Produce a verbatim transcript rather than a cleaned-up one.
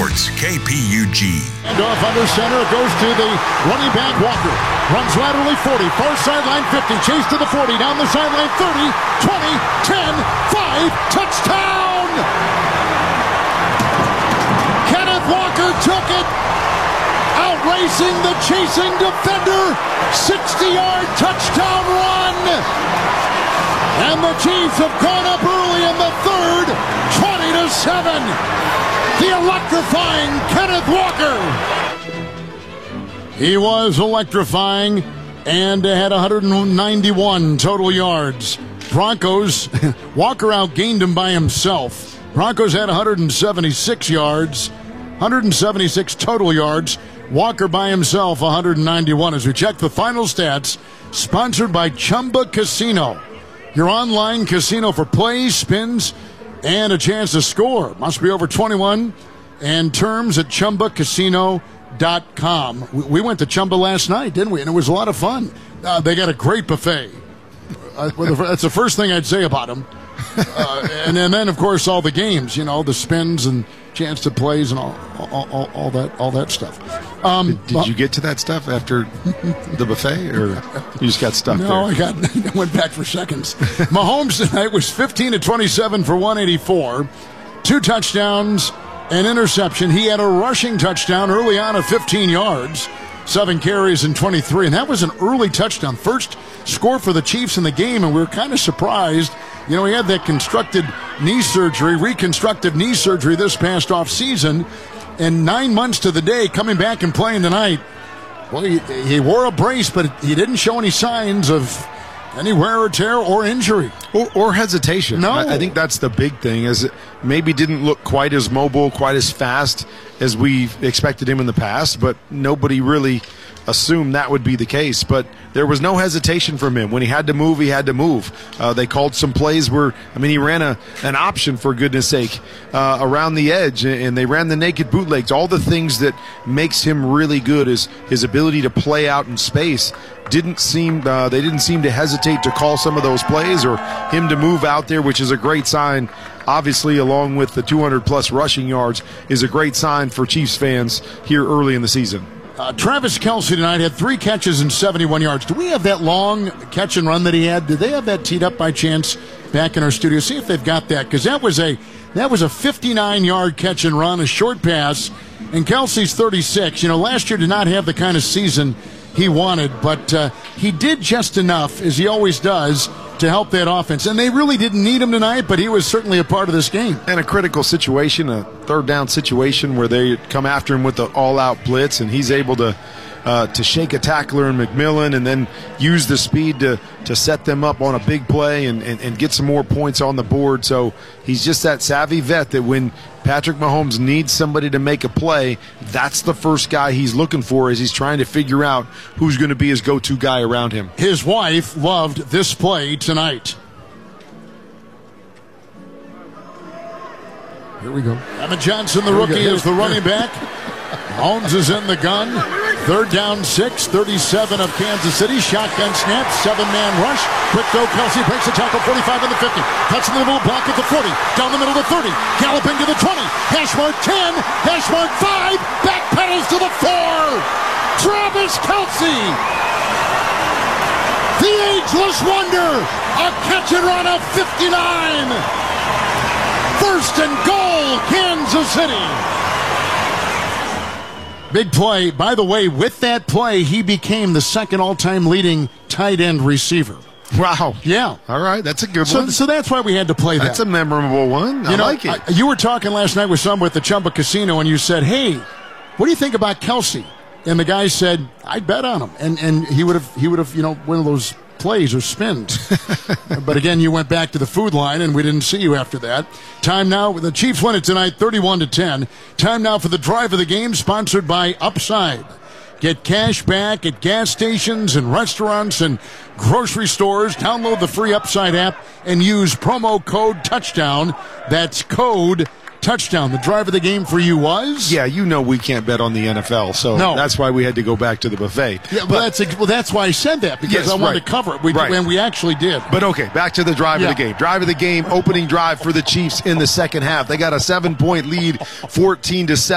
Sports, K P U G. And off under center, it goes to the running back Walker. Runs laterally forty, far sideline fifty, chase to the forty, down the sideline thirty, twenty, ten, five, touchdown! Kenneth Walker took it, outracing the chasing defender, sixty-yard touchdown run! And the Chiefs have gone up early in the third, twenty to seven. The electrifying Kenneth Walker. He was electrying and had one hundred ninety-one total yards. Broncos, Walker outgained him by himself. Broncos had one hundred seventy-six yards, one hundred seventy-six total yards. Walker by himself, one hundred ninety-one. As we check the final stats, sponsored by Chumba Casino. Your online casino for plays, spins, and a chance to score. Must be over twenty-one. And terms at chumba casino dot com. We went to Chumba last night, didn't we? And it was a lot of fun. Uh, they got a great buffet. Uh, that's the first thing I'd say about them. Uh, and, and then, of course, all the games, you know, the spins and chance to plays and all, all, all, all that, all that stuff. Um, did did you get to that stuff after the buffet, or you just got stuck no, there? No, I got. I went back for seconds. Mahomes tonight was fifteen to twenty-seven for one eighty-four, two touchdowns, an interception. He had a rushing touchdown early on of fifteen yards, seven carries and twenty-three, and that was an early touchdown, first score for the Chiefs in the game, and we were kind of surprised. You know, he had that constructed knee surgery, reconstructive knee surgery this past off season, and nine months to the day coming back and playing tonight. Well, he, he wore a brace, but he didn't show any signs of any wear or tear or injury. Or, or hesitation. No. I, I think that's the big thing, is it maybe didn't look quite as mobile, quite as fast as we expected him in the past, but nobody really assumed that would be the case. But there was no hesitation from him. When he had to move, he had to move. Uh, they called some plays where, I mean, he ran a an option, for goodness sake, uh, around the edge, and they ran the naked bootlegs. All the things that makes him really good is his ability to play out in space. Didn't seem uh, they didn't seem to hesitate to call some of those plays or him to move out there, which is a great sign. Obviously, along with the two hundred plus rushing yards, is a great sign for Chiefs fans here early in the season. Uh, Travis Kelce tonight had three catches and seventy-one yards. Do we have that long catch and run that he had? Did they have that teed up by chance back in our studio? See if they've got that, because that was a that was a fifty-nine yard catch and run, a short pass. And Kelce's thirty-six. You know, last year did not have the kind of season he wanted, but uh, he did just enough, as he always does, to help that offense. And they really didn't need him tonight, but he was certainly a part of this game. And a critical situation, a third down situation where they come after him with the all-out blitz, and he's able to uh, to shake a tackler in McMillan and then use the speed to, to set them up on a big play and, and, and get some more points on the board. So he's just that savvy vet that when Patrick Mahomes needs somebody to make a play, that's the first guy he's looking for as he's trying to figure out who's going to be his go-to guy around him. His wife loved this play tonight. Here we go. Emma Johnson, the rookie, is the running back. Mahomes is in the gun. Third down, six, thirty-seven of Kansas City. Shotgun snap, seven-man rush. Quick throw, Kelce breaks the tackle, forty-five in the fifty. Cuts in the middle, block at the forty. Down the middle to thirty. Galloping to the twenty. Hash mark ten. Hash mark five. Back pedals to the four. Travis Kelce. The ageless wonder. A catch and run of fifty-nine. First and goal, Kansas City. Big play. By the way, with that play, he became the second all-time leading tight end receiver. Wow. Yeah. All right. That's a good So, one. so that's why we had to play that. That's a memorable one. I you know, like it. I, you were talking last night with someone at the Chumba Casino, and you said, hey, what do you think about Kelce? And the guy said, I'd bet on him. And and he would have, he would have, you know, one of those plays or spins. But again, you went back to the food line, and we didn't see you after that. Time now. The Chiefs win it tonight, thirty-one to ten. Time now for the drive of the game, sponsored by Upside. Get cash back at gas stations and restaurants and grocery stores. Download the free Upside app and use promo code TOUCHDOWN. That's code touchdown. The drive of the game for you was? Yeah, you know we can't bet on the N F L, so no. That's why we had to go back to the buffet. Yeah, but, well, that's well, that's why I said that, because yes, I wanted right. to cover it, we, right. and we actually did. But okay, back to the drive yeah. of the game. Drive of the game, opening drive for the Chiefs in the second half. They got a seven-point lead, fourteen to seven.